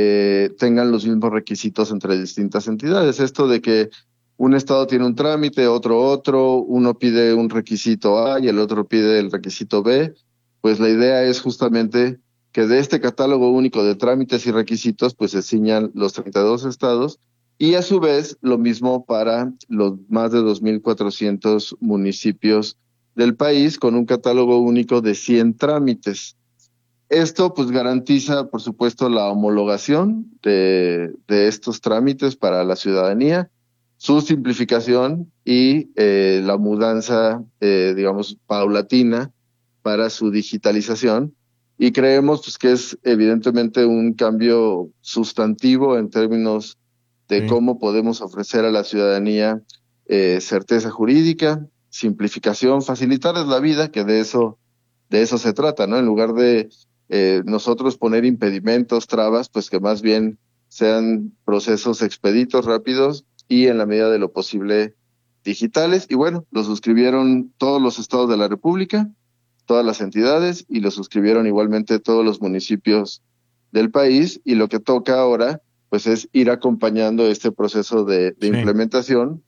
tengan los mismos requisitos entre distintas entidades. Esto de que un estado tiene un trámite, otro, uno pide un requisito A y el otro pide el requisito B, pues la idea es justamente que de este catálogo único de trámites y requisitos, pues se ciñan los 32 estados y a su vez lo mismo para los más de 2,400 municipios del país con un catálogo único de 100 trámites. Esto pues garantiza, por supuesto, la homologación de estos trámites para la ciudadanía, su simplificación y la mudanza, digamos, paulatina para su digitalización. Y creemos pues, que es evidentemente un cambio sustantivo en términos de cómo podemos ofrecer a la ciudadanía certeza jurídica, simplificación, facilitarles la vida, que de eso se trata, ¿no? En lugar de nosotros poner impedimentos, trabas, pues que más bien sean procesos expeditos, rápidos y en la medida de lo posible digitales. Y bueno, lo suscribieron todos los estados de la República, todas las entidades, y lo suscribieron igualmente todos los municipios del país, y lo que toca ahora pues es ir acompañando este proceso de implementación.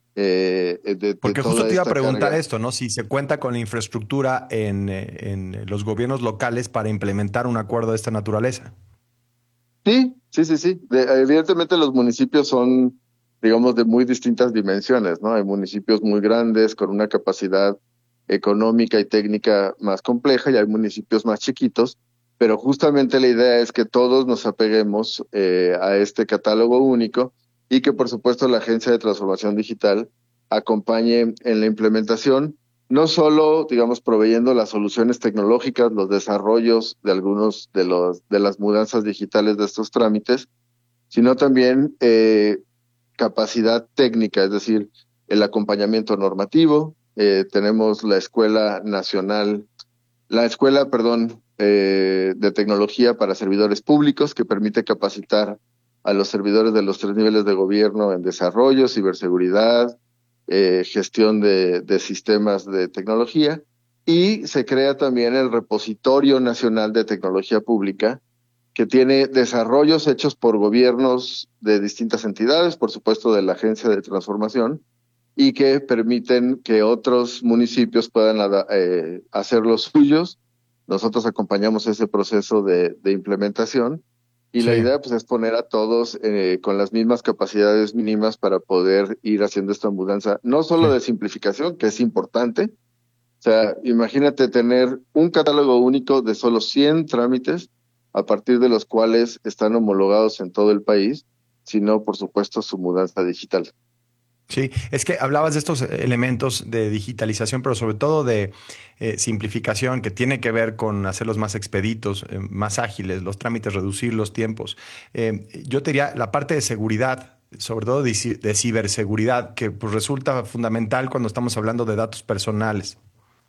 Porque justo te iba a preguntar esto, ¿no? Si se cuenta con la infraestructura en los gobiernos locales para implementar un acuerdo de esta naturaleza. Sí. Evidentemente los municipios son, digamos, de muy distintas dimensiones, ¿no? Hay municipios muy grandes con una capacidad económica y técnica más compleja y hay municipios más chiquitos, pero justamente la idea es que todos nos apeguemos a este catálogo único y que por supuesto la Agencia de Transformación Digital acompañe en la implementación, no solo, digamos, proveyendo las soluciones tecnológicas, los desarrollos de algunos de las mudanzas digitales de estos trámites, sino también capacidad técnica, es decir, el acompañamiento normativo. Tenemos la escuela de tecnología para servidores públicos que permite capacitar a los servidores de los 3 niveles de gobierno en desarrollo, ciberseguridad, gestión de sistemas de tecnología, y se crea también el Repositorio Nacional de Tecnología Pública, que tiene desarrollos hechos por gobiernos de distintas entidades, por supuesto de la Agencia de Transformación, y que permiten que otros municipios puedan hacer los suyos. Nosotros acompañamos ese proceso de implementación y la idea pues es poner a todos con las mismas capacidades mínimas para poder ir haciendo esta mudanza, no solo de simplificación, que es importante. O sea, imagínate tener un catálogo único de solo 100 trámites a partir de los cuales están homologados en todo el país, sino por supuesto su mudanza digital. Sí, es que hablabas de estos elementos de digitalización, pero sobre todo de simplificación, que tiene que ver con hacerlos más expeditos, más ágiles, los trámites, reducir los tiempos. Yo te diría la parte de seguridad, sobre todo de ciberseguridad, que pues, resulta fundamental cuando estamos hablando de datos personales.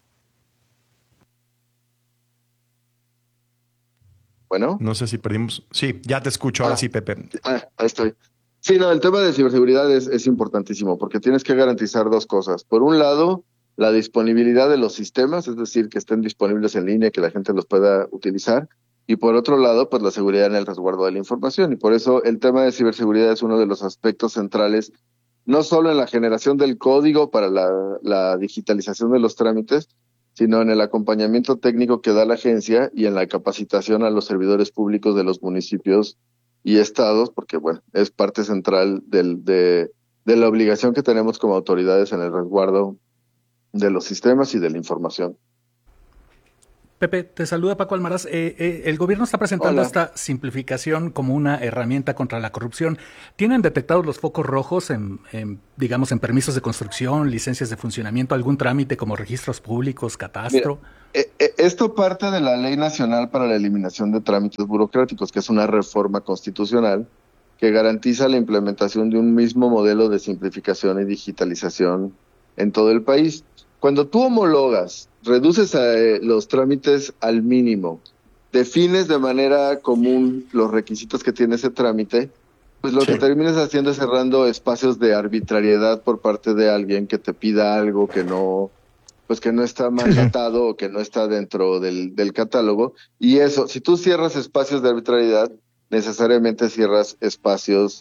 Bueno. No sé si perdimos. Sí, ya te escucho. Ahora sí, Pepe. Ahí estoy. Sí, no, el tema de ciberseguridad es importantísimo porque tienes que garantizar 2 cosas. Por un lado, la disponibilidad de los sistemas, es decir, que estén disponibles en línea, que la gente los pueda utilizar. y por otro lado, pues la seguridad en el resguardo de la información. Y por eso el tema de ciberseguridad es uno de los aspectos centrales, no solo en la generación del código para la digitalización de los trámites, sino en el acompañamiento técnico que da la agencia y en la capacitación a los servidores públicos de los municipios y estados, porque bueno, es parte central de la obligación que tenemos como autoridades en el resguardo de los sistemas y de la información. Pepe, te saluda Paco Almaraz. El gobierno está presentando esta simplificación como una herramienta contra la corrupción. ¿Tienen detectados los focos rojos en permisos de construcción, licencias de funcionamiento, algún trámite como registros públicos, catastro? Mira, esto parte de la Ley Nacional para la Eliminación de Trámites Burocráticos, que es una reforma constitucional que garantiza la implementación de un mismo modelo de simplificación y digitalización en todo el país. Cuando tú homologas, reduces los trámites al mínimo, defines de manera común los requisitos que tiene ese trámite, pues lo que terminas haciendo es cerrando espacios de arbitrariedad por parte de alguien que te pida algo que no está mandatado o que no está dentro del catálogo. Y eso, si tú cierras espacios de arbitrariedad, necesariamente cierras espacios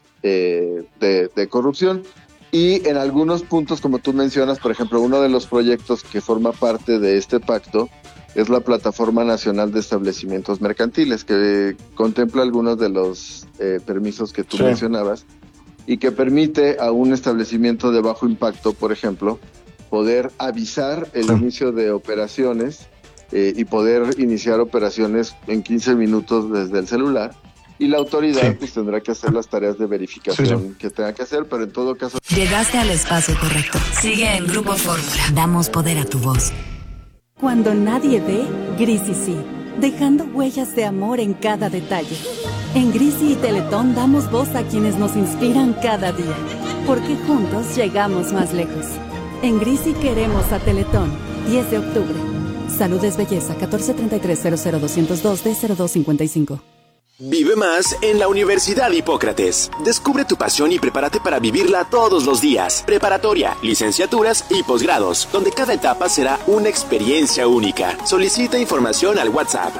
de corrupción. Y en algunos puntos, como tú mencionas, por ejemplo, uno de los proyectos que forma parte de este pacto es la Plataforma Nacional de Establecimientos Mercantiles, que contempla algunos de los permisos que tú mencionabas y que permite a un establecimiento de bajo impacto, por ejemplo, poder avisar el inicio de operaciones y poder iniciar operaciones en 15 minutos desde el celular. Y la autoridad pues tendrá que hacer las tareas de verificación que tenga que hacer, pero en todo caso... Llegaste al espacio correcto. Sigue en Grupo Fórmula. Damos poder a tu voz. Cuando nadie ve, Grisi sí, dejando huellas de amor en cada detalle. En Grisi y Teletón damos voz a quienes nos inspiran cada día, porque juntos llegamos más lejos. En Grisi queremos a Teletón. 10 de octubre. Salud es belleza. 1433-00202 D0255. Vive más en la Universidad Hipócrates. Descubre tu pasión y prepárate para vivirla todos los días. Preparatoria, licenciaturas y posgrados, donde cada etapa será una experiencia única. Solicita información al WhatsApp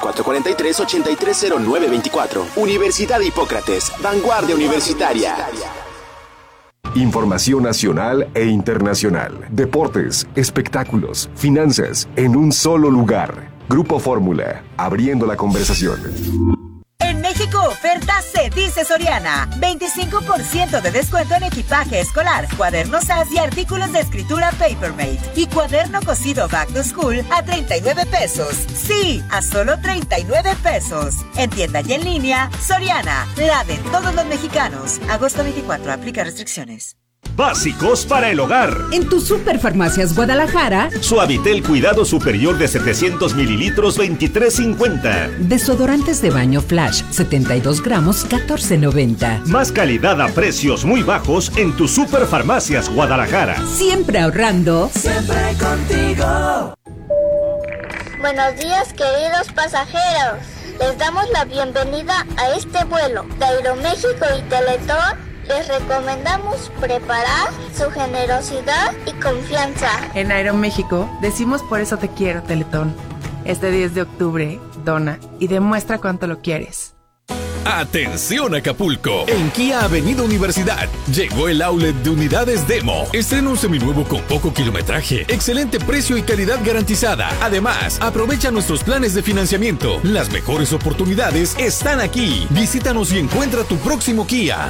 7443-830924. Universidad Hipócrates, vanguardia universitaria. Información nacional e internacional. Deportes, espectáculos, finanzas, en un solo lugar. Grupo Fórmula, abriendo la conversación. En México, oferta se dice Soriana. 25% de descuento en equipaje escolar, cuadernos SAS y artículos de escritura Papermate. Y cuaderno cosido Back to School a 39 pesos. Sí, a solo 39 pesos. En tienda y en línea, Soriana, la de todos los mexicanos. Agosto 24, aplica restricciones. Básicos para el hogar. En tu Superfarmacias Guadalajara, Suavitel Cuidado Superior de 700 mililitros, $23.50. Desodorantes de baño Flash, 72 gramos, $14.90. Más calidad a precios muy bajos en tu Superfarmacias Guadalajara. Siempre ahorrando. Siempre contigo. Buenos días, queridos pasajeros. Les damos la bienvenida a este vuelo de Aeroméxico y Teletón. Les recomendamos preparar su generosidad y confianza. En Aeroméxico decimos por eso te quiero, Teletón. Este 10 de octubre, dona y demuestra cuánto lo quieres. ¡Atención Acapulco! En Kia Avenida Universidad llegó el outlet de unidades Demo. Estrena un seminuevo con poco kilometraje, excelente precio y calidad garantizada. Además, aprovecha nuestros planes de financiamiento. Las mejores oportunidades están aquí. Visítanos y encuentra tu próximo Kia.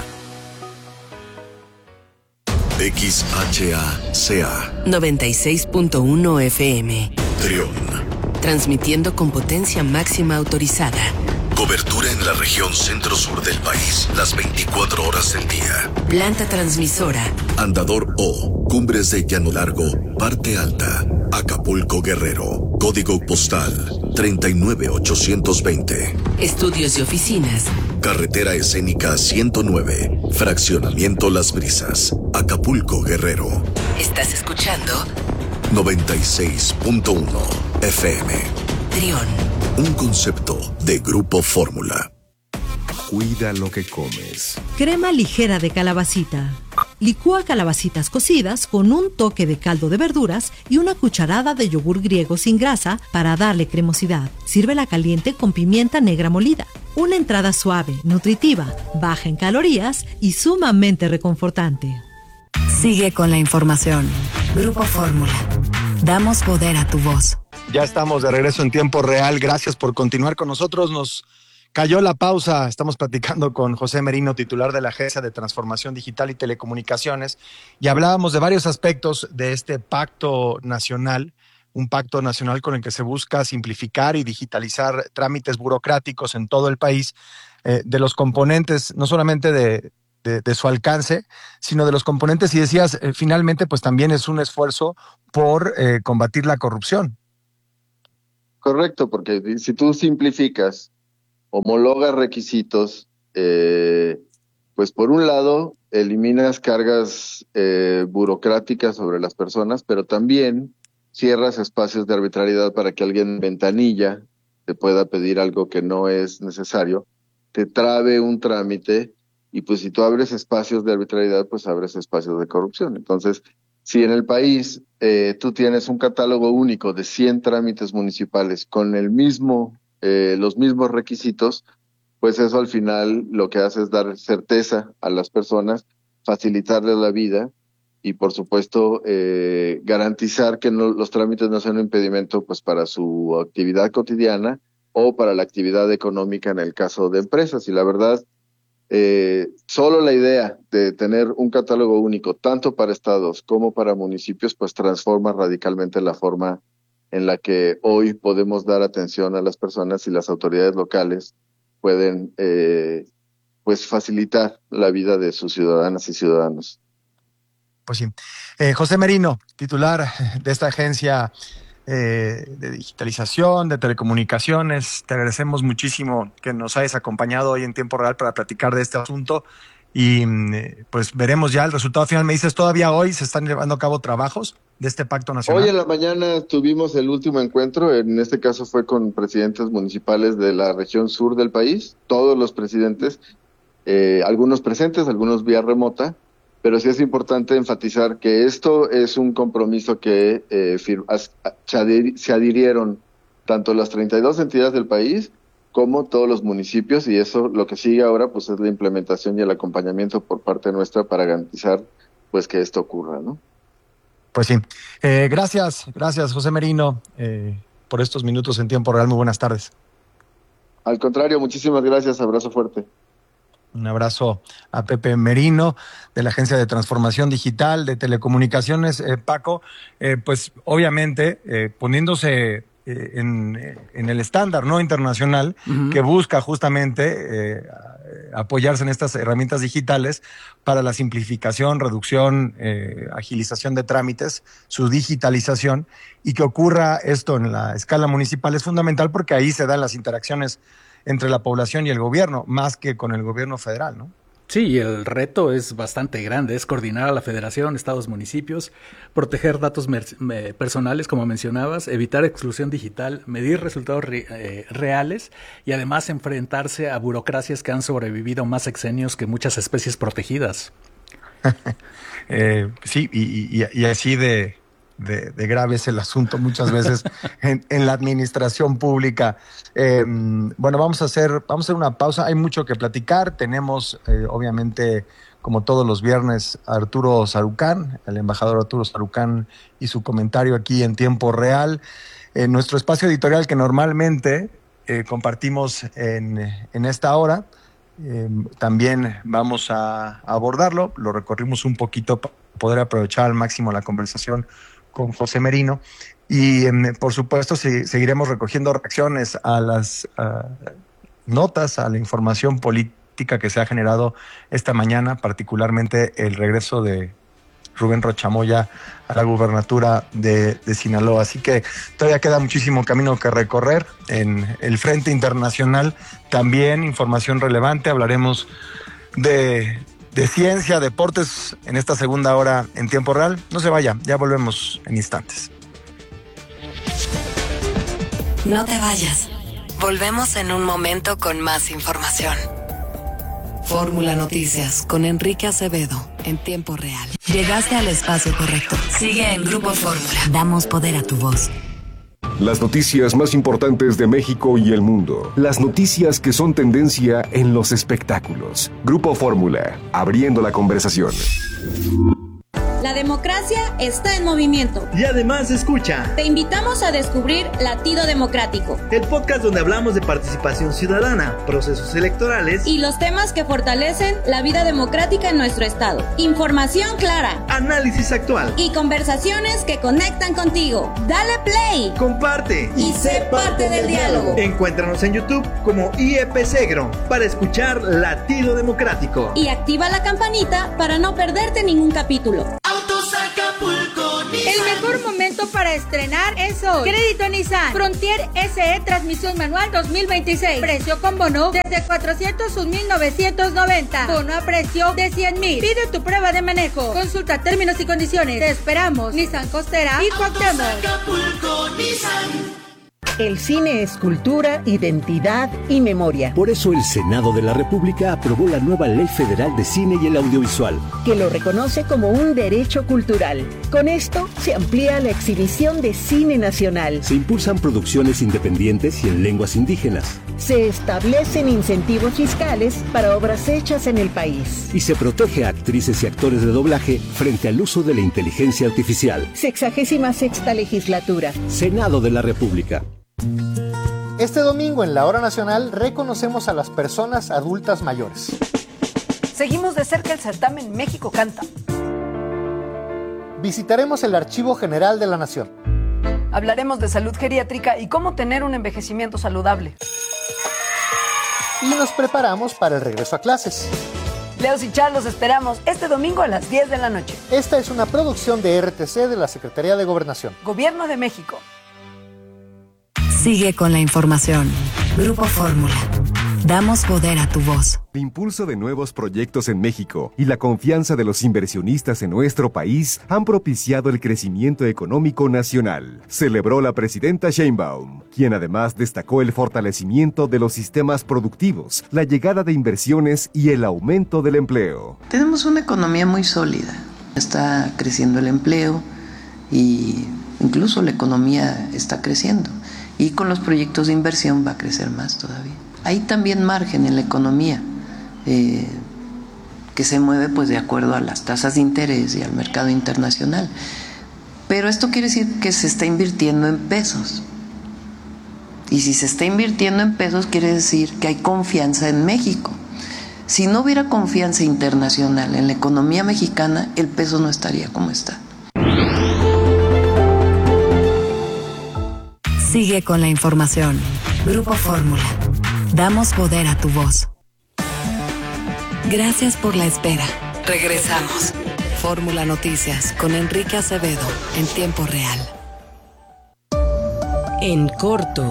XHACA 96.1 FM. Trión. Transmitiendo con potencia máxima autorizada. Cobertura en la región centro-sur del país, las 24 horas del día. Planta transmisora. Andador O, Cumbres de Llano Largo, Parte Alta, Acapulco Guerrero. Código postal 39820. Estudios y oficinas. Carretera Escénica 109, Fraccionamiento Las Brisas, Acapulco Guerrero. ¿Estás escuchando? 96.1 FM. Trión. Un concepto de Grupo Fórmula. Cuida lo que comes. Crema ligera de calabacita. Licúa calabacitas cocidas con un toque de caldo de verduras y una cucharada de yogur griego sin grasa para darle cremosidad. Sírvela caliente con pimienta negra molida. Una entrada suave, nutritiva, baja en calorías y sumamente reconfortante. Sigue con la información. Grupo Fórmula. Damos poder a tu voz. Ya estamos de regreso en tiempo real. Gracias por continuar con nosotros. Nos cayó la pausa. Estamos platicando con José Merino, titular de la Agencia de Transformación Digital y Telecomunicaciones, y hablábamos de varios aspectos de este pacto nacional, un pacto nacional con el que se busca simplificar y digitalizar trámites burocráticos en todo el país, de los componentes, no solamente de su alcance, sino de los componentes, y decías, finalmente, pues también es un esfuerzo por combatir la corrupción. Correcto, porque si tú simplificas, homologas requisitos, pues por un lado eliminas cargas burocráticas sobre las personas, pero también cierras espacios de arbitrariedad para que alguien en ventanilla te pueda pedir algo que no es necesario, te trabe un trámite, y pues si tú abres espacios de arbitrariedad, pues abres espacios de corrupción. Entonces, si en el país tú tienes un catálogo único de 100 trámites municipales con los mismos requisitos, pues eso al final lo que hace es dar certeza a las personas, facilitarles la vida y por supuesto garantizar que los trámites no sean un impedimento pues para su actividad cotidiana o para la actividad económica en el caso de empresas. Y la verdad, solo la idea de tener un catálogo único, tanto para estados como para municipios, pues transforma radicalmente la forma en la que hoy podemos dar atención a las personas y las autoridades locales pueden pues facilitar la vida de sus ciudadanas y ciudadanos. Pues sí. José Merino, titular de esta agencia de digitalización, de telecomunicaciones, te agradecemos muchísimo que nos hayas acompañado hoy en tiempo real para platicar de este asunto y pues veremos ya el resultado final. Me dices, todavía hoy se están llevando a cabo trabajos de este pacto nacional. Hoy en la mañana tuvimos el último encuentro, en este caso fue con presidentes municipales de la región sur del país, todos los presidentes, algunos presentes, algunos vía remota, pero sí es importante enfatizar que esto es un compromiso que se adhirieron tanto las 32 entidades del país como todos los municipios, y eso lo que sigue ahora pues es la implementación y el acompañamiento por parte nuestra para garantizar pues que esto ocurra, ¿no? Pues sí. Gracias José Merino por estos minutos en tiempo real. Muy buenas tardes. Al contrario, muchísimas gracias. Abrazo fuerte. Un abrazo a Pepe Merino de la Agencia de Transformación Digital de Telecomunicaciones. Paco, pues obviamente poniéndose en el estándar no internacional que busca justamente apoyarse en estas herramientas digitales para la simplificación, reducción, agilización de trámites, su digitalización, y que ocurra esto en la escala municipal es fundamental porque ahí se dan las interacciones entre la población y el gobierno, más que con el gobierno federal, ¿no? Sí, y el reto es bastante grande, es coordinar a la federación, estados, municipios, proteger datos personales, como mencionabas, evitar exclusión digital, medir resultados reales y además enfrentarse a burocracias que han sobrevivido más sexenios que muchas especies protegidas. Sí, y así de grave es el asunto muchas veces en la administración pública. Bueno, vamos a hacer una pausa. Hay mucho que platicar. Tenemos, obviamente, como todos los viernes, a Arturo Sarucán, el embajador Arturo Sarucán, y su comentario aquí en tiempo real. Nuestro espacio editorial que normalmente compartimos en esta hora, también vamos a abordarlo. Lo recorrimos un poquito para poder aprovechar al máximo la conversación con José Merino, y por supuesto seguiremos recogiendo reacciones a las notas, a la información política que se ha generado esta mañana, particularmente el regreso de Rubén Rocha Moya a la gubernatura de Sinaloa. Así que todavía queda muchísimo camino que recorrer en el frente internacional. También información relevante, hablaremos de ciencia, deportes en esta segunda hora en tiempo real. No se vaya, ya volvemos en instantes. No te vayas. Volvemos en un momento con más información. Fórmula Noticias con Enrique Acevedo. en tiempo real. Llegaste al espacio correcto. Sigue en Grupo Fórmula. Damos poder a tu voz. Las noticias más importantes de México y el mundo. Las noticias que son tendencia en los espectáculos. Grupo Fórmula, abriendo la conversación. La democracia está en movimiento. Y además escucha. Te invitamos a descubrir Latido Democrático, el podcast donde hablamos de participación ciudadana, procesos electorales y los temas que fortalecen la vida democrática en nuestro estado. Información clara, análisis actual y conversaciones que conectan contigo. Dale play, comparte y sé parte del diálogo. Encuéntranos en YouTube como IEP Segro para escuchar Latido Democrático. Y activa la campanita para no perderte ningún capítulo. El mejor momento para estrenar es hoy. Crédito Nissan Frontier SE transmisión manual 2026. Precio con bono desde 401,990. Bono a precio de 100,000. Pide tu prueba de manejo. Consulta términos y condiciones. Te esperamos. Nissan Costera y Cuauhtémoc. El cine es cultura, identidad y memoria. Por eso el Senado de la República aprobó la nueva Ley Federal de Cine y el Audiovisual, que lo reconoce como un derecho cultural. Con esto se amplía la exhibición de cine nacional. Se impulsan producciones independientes y en lenguas indígenas. Se establecen incentivos fiscales para obras hechas en el país. Y se protege a actrices y actores de doblaje frente al uso de la inteligencia artificial. 66ª legislatura. Senado de la República. Este domingo en la Hora Nacional reconocemos a las personas adultas mayores. Seguimos de cerca el certamen México Canta. Visitaremos el Archivo General de la Nación. Hablaremos de salud geriátrica y cómo tener un envejecimiento saludable. Y nos preparamos para el regreso a clases. Leos y Char los esperamos este domingo a las 10 de la noche. Esta es una producción de RTC de la Secretaría de Gobernación. Gobierno de México. Sigue con la información. Grupo Fórmula. Damos poder a tu voz. El impulso de nuevos proyectos en México y la confianza de los inversionistas en nuestro país han propiciado el crecimiento económico nacional, celebró la presidenta Sheinbaum, quien además destacó el fortalecimiento de los sistemas productivos, la llegada de inversiones y el aumento del empleo. Tenemos una economía muy sólida. Está creciendo el empleo y incluso la economía está creciendo. Y con los proyectos de inversión va a crecer más todavía. Hay también margen en la economía que se mueve pues de acuerdo a las tasas de interés y al mercado internacional. Pero esto quiere decir que se está invirtiendo en pesos. Y si se está invirtiendo en pesos quiere decir que hay confianza en México. Si no hubiera confianza internacional en la economía mexicana, el peso no estaría como está. Sigue con la información. Grupo Fórmula. Damos poder a tu voz. Gracias por la espera. Regresamos. Fórmula Noticias con Enrique Acevedo en tiempo real. En corto.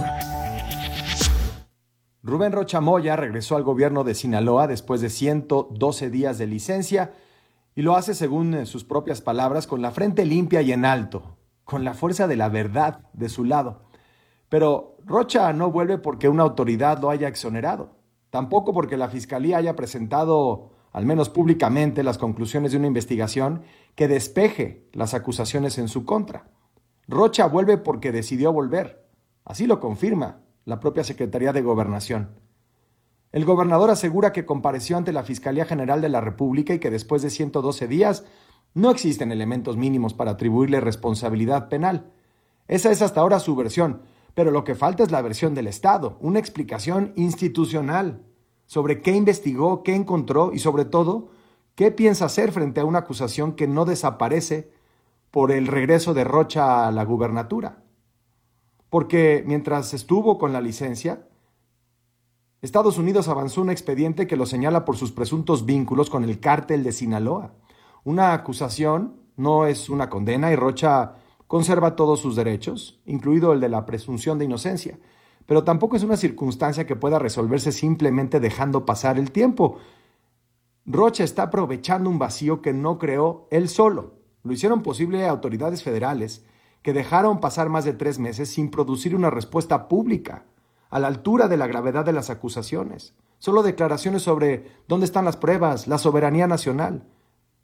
Rubén Rocha Moya regresó al gobierno de Sinaloa después de 112 días de licencia y lo hace, según sus propias palabras, con la frente limpia y en alto, con la fuerza de la verdad de su lado. Pero Rocha no vuelve porque una autoridad lo haya exonerado, tampoco porque la Fiscalía haya presentado, al menos públicamente, las conclusiones de una investigación que despeje las acusaciones en su contra. Rocha vuelve porque decidió volver, así lo confirma la propia Secretaría de Gobernación. El gobernador asegura que compareció ante la Fiscalía General de la República y que después de 112 días no existen elementos mínimos para atribuirle responsabilidad penal. Esa es hasta ahora su versión. Pero lo que falta es la versión del Estado, una explicación institucional sobre qué investigó, qué encontró y sobre todo, qué piensa hacer frente a una acusación que no desaparece por el regreso de Rocha a la gubernatura. Porque mientras estuvo con la licencia, Estados Unidos avanzó un expediente que lo señala por sus presuntos vínculos con el cártel de Sinaloa. Una acusación no es una condena y Rocha conserva todos sus derechos, incluido el de la presunción de inocencia, pero tampoco es una circunstancia que pueda resolverse simplemente dejando pasar el tiempo. Rocha está aprovechando un vacío que no creó él solo. Lo hicieron posible autoridades federales que dejaron pasar más de 3 meses sin producir una respuesta pública a la altura de la gravedad de las acusaciones. Solo declaraciones sobre dónde están las pruebas, la soberanía nacional.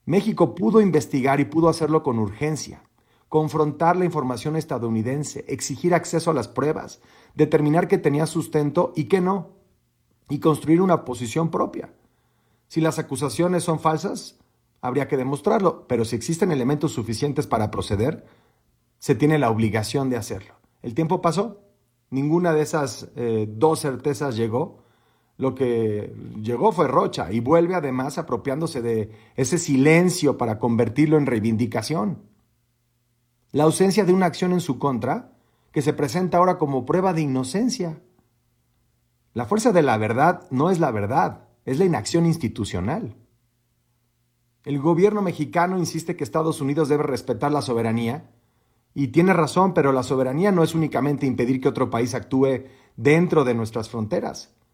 México pudo investigar y pudo hacerlo con urgencia, confrontar la información estadounidense, exigir acceso a las pruebas, determinar qué tenía sustento y qué no, y construir una posición propia. Si las acusaciones son falsas, habría que demostrarlo, pero si existen elementos suficientes para proceder, se tiene la obligación de hacerlo. El tiempo pasó, ninguna de esas dos certezas llegó. Lo que llegó fue Rocha y vuelve además apropiándose de ese silencio para convertirlo en reivindicación. La ausencia de una acción en su contra, que se presenta ahora como prueba de inocencia. La fuerza de la verdad no es la verdad, es la inacción institucional. El gobierno mexicano insiste que Estados Unidos debe respetar la soberanía, y tiene razón, pero la soberanía no es únicamente impedir que otro país actúe dentro de nuestras fronteras.